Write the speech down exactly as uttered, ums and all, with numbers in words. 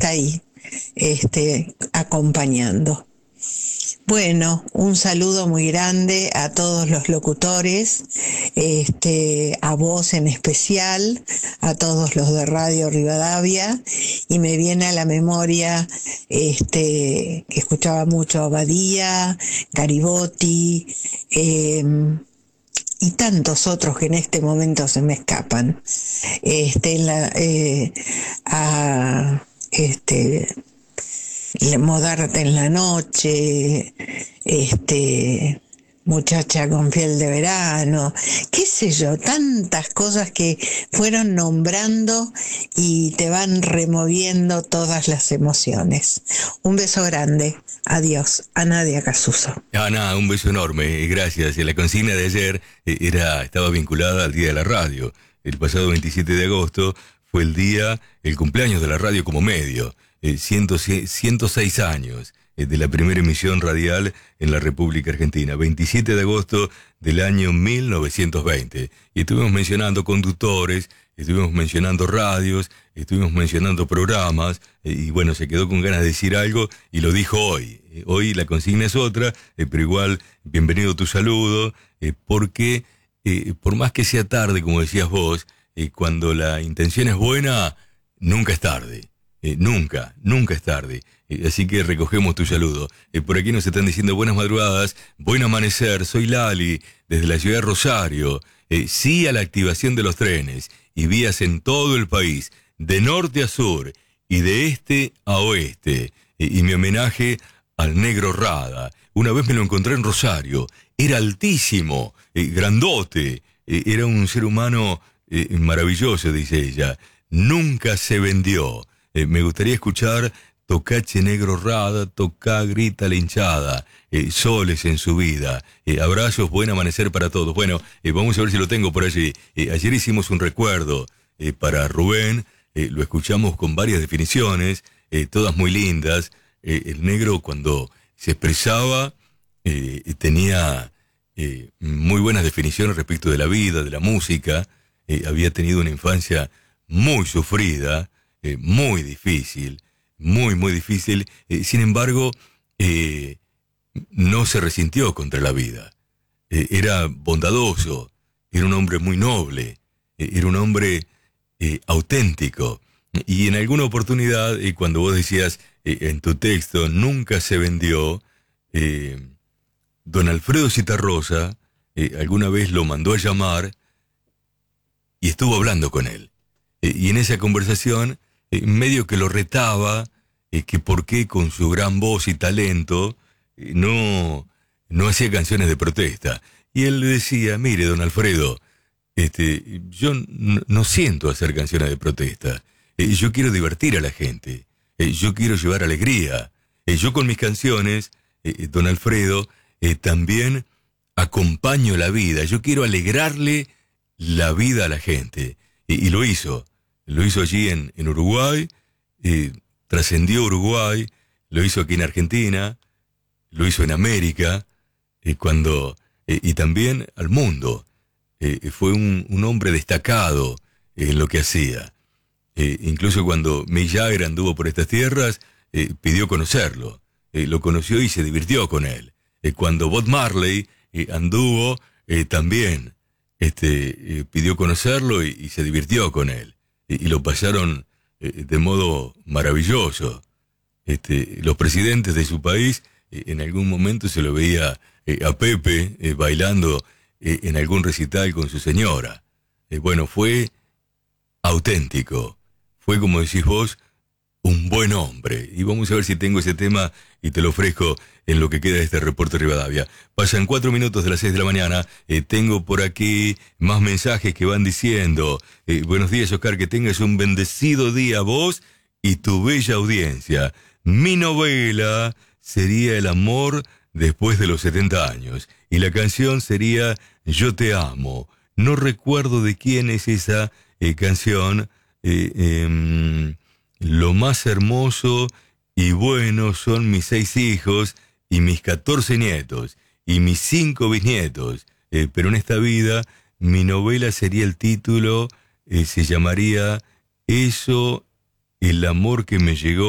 ahí, este, acompañando. Bueno, un saludo muy grande a todos los locutores, este, a vos en especial, a todos los de Radio Rivadavia, y me viene a la memoria este, que escuchaba mucho a Badía, Garibotti, eh, y tantos otros que en este momento se me escapan. Este, en la, eh, a, este, Modarte en la noche, este, Muchacha con piel de verano, qué sé yo, tantas cosas que fueron nombrando y te van removiendo todas las emociones. Un beso grande, adiós, Ana de Acasuso. Ana, un beso enorme, gracias. La consigna de ayer era, estaba vinculada al Día de la Radio. El pasado veintisiete de agosto fue el día, el cumpleaños de la radio como medio. Eh, ciento seis años eh, de la primera emisión radial en la República Argentina, veintisiete de agosto del año mil novecientos veinte. Y estuvimos mencionando conductores, estuvimos mencionando radios, estuvimos mencionando programas, eh, y bueno, se quedó con ganas de decir algo y lo dijo hoy. Eh, hoy la consigna es otra, eh, pero igual, bienvenido tu saludo, eh, porque eh, por más que sea tarde, como decías vos, eh, cuando la intención es buena, nunca es tarde. Eh, nunca, nunca es tarde. Eh, así que recogemos tu saludo. Eh, por aquí nos están diciendo buenas madrugadas, buen amanecer, soy Lali, desde la ciudad de Rosario. Eh, sí a la activación de los trenes y vías en todo el país, de norte a sur y de este a oeste. Eh, y mi homenaje al negro Rada. Una vez me lo encontré en Rosario. Era altísimo, eh, grandote. Eh, era un ser humano eh, maravilloso, dice ella. Nunca se vendió. Eh, me gustaría escuchar Tocache Negro Rada, Tocá, grita la hinchada, eh, soles en su vida, eh, abrazos, buen amanecer para todos. Bueno, eh, vamos a ver si lo tengo por allí. Eh, ayer hicimos un recuerdo eh, para Rubén, eh, lo escuchamos con varias definiciones, eh, todas muy lindas. Eh, el negro cuando se expresaba eh, tenía eh, muy buenas definiciones respecto de la vida, de la música, eh, había tenido una infancia muy sufrida, Eh, muy difícil, muy, muy difícil. Eh, sin embargo, eh, no se resintió contra la vida. Eh, era bondadoso, era un hombre muy noble, eh, era un hombre eh, auténtico. Y en alguna oportunidad, eh, cuando vos decías eh, en tu texto, nunca se vendió, eh, don Alfredo Citarrosa eh, alguna vez lo mandó a llamar y estuvo hablando con él. Eh, y en esa conversación, Eh, medio que lo retaba, eh, que por qué con su gran voz y talento eh, no, no hacía canciones de protesta. Y él le decía, mire, don Alfredo, este, yo n- no siento hacer canciones de protesta. Eh, yo quiero divertir a la gente. Eh, yo quiero llevar alegría. Eh, yo con mis canciones, eh, don Alfredo, eh, también acompaño la vida. Yo quiero alegrarle la vida a la gente. Y, y lo hizo. Lo hizo allí en, en Uruguay, eh, trascendió Uruguay, lo hizo aquí en Argentina, lo hizo en América, eh, cuando, eh, y también al mundo. Eh, fue un, un hombre destacado en lo que hacía. Eh, incluso cuando Mick Jagger anduvo por estas tierras, eh, pidió conocerlo. Eh, lo conoció y se divirtió con él. Eh, cuando Bob Marley eh, anduvo, eh, también este, eh, pidió conocerlo y, y se divirtió con él. Y lo pasaron eh, de modo maravilloso. Este, los presidentes de su país, eh, en algún momento se lo veía eh, a Pepe eh, bailando eh, en algún recital con su señora. Eh, bueno, fue auténtico. Fue, como decís vos, un buen hombre. Y vamos a ver si tengo ese tema y te lo ofrezco en lo que queda de este reporte Rivadavia. Pasan cuatro minutos de las seis de la mañana. Eh, tengo por aquí más mensajes que van diciendo. Eh, buenos días, Oscar, que tengas un bendecido día vos y tu bella audiencia. Mi novela sería El amor después de los setenta años. Y la canción sería Yo te amo. No recuerdo de quién es esa eh, canción. Eh, eh, lo más hermoso y bueno son mis seis hijos y mis catorce nietos y mis cinco bisnietos. Eh, pero en esta vida mi novela sería el título, eh, se llamaría Eso, el amor que me llegó